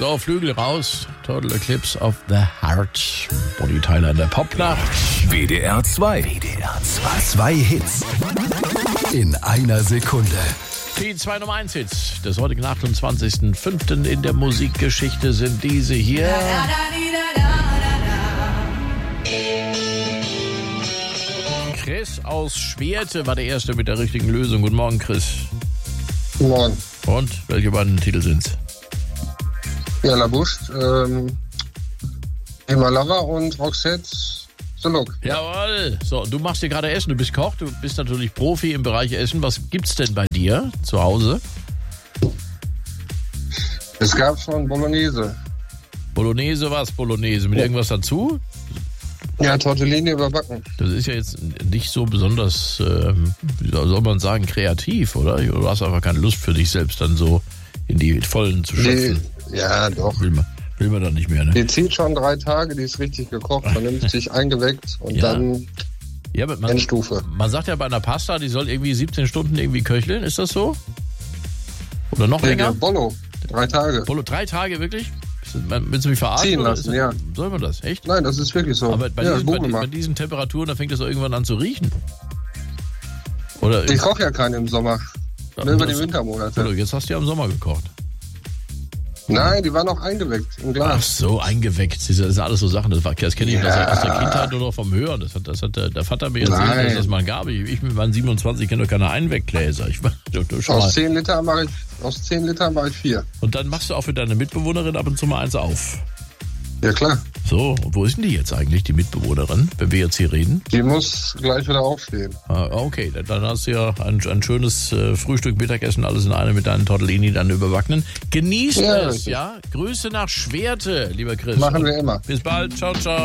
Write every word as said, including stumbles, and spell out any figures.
So, Flügel raus. Total Eclipse of the Heart. Bonnie Tyler in der Popnacht. W D R zwei. W D R zwei. Zwei Hits. In einer Sekunde. Die zwei Nummer eins Hits des heutigen achtundzwanzigsten fünften in der Musikgeschichte sind diese hier. Chris aus Schwerte war der Erste mit der richtigen Lösung. Guten Morgen, Chris. Guten Morgen. Und welche beiden Titel sind's? Ja, La Bouche, ähm, Emma Lover und Roxette The Look. Jawohl. So, du machst dir gerade Essen, du bist Koch, du bist natürlich Profi im Bereich Essen. Was gibt's denn bei dir zu Hause? Es gab schon Bolognese. Bolognese, was? Bolognese mit irgendwas dazu? Ja, Tortellini überbacken. Das ist ja jetzt nicht so besonders, ähm, wie soll man sagen, kreativ, oder? Du hast einfach keine Lust für dich selbst dann so in die Vollen zu schöpfen. Die, ja, doch. Will man, will man dann nicht mehr, ne? Die zieht schon drei Tage, die ist richtig gekocht, vernünftig eingeweckt und Ja. dann Ja, aber man, Endstufe. man sagt ja bei einer Pasta, die soll irgendwie siebzehn Stunden irgendwie köcheln, ist das so? Oder noch Nee, länger? der Bollo, drei Tage. Polo, drei Tage wirklich? Willst du mich verarschen? Ziehen oder lassen, ist das, ja. Soll man das? Echt? Nein, das ist wirklich so. Aber bei, ja, diesen, bei, google bei mal. diesen Temperaturen, da fängt das doch irgendwann an zu riechen. Oder Ich koche ja keinen im Sommer. Nur über die Wintermonate. Oder jetzt hast du ja im Sommer gekocht. Nein, die waren auch eingeweckt im Ach Glas. so, eingeweckt. Das sind alles so Sachen. Das, war- das kenne ich Ja. das aus der Kindheit nur noch vom Hören. Das hat, das hat der, der Vater mir erzählt, Nein. dass das mal gab. Ich, ich mit meinen siebenundzwanzig kenne doch keine Einweggläser. Ich, du, du, schon mal. Aus zehn Liter mache ich, aus zehn Liter mache ich vier. Und dann machst du auch für deine Mitbewohnerin ab und zu mal eins auf. Ja, klar. So, und wo ist denn die jetzt eigentlich, die Mitbewohnerin, wenn wir jetzt hier reden? Die muss gleich wieder aufstehen. Ah, okay, dann- dann hast du ja ein, ein schönes äh, Frühstück, Mittagessen, alles in einem mit deinen Tortellini, dann überbackenen. Genießt Ja, es, richtig. ja? Grüße nach Schwerte, lieber Chris. Machen Und wir immer. Bis bald, ciao, ciao.